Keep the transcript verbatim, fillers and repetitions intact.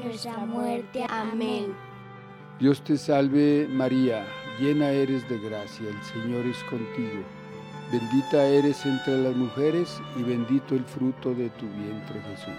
nuestra muerte. Amén. Dios te salve María, llena eres de gracia, el Señor es contigo. Bendita eres entre las mujeres y bendito el fruto de tu vientre Jesús.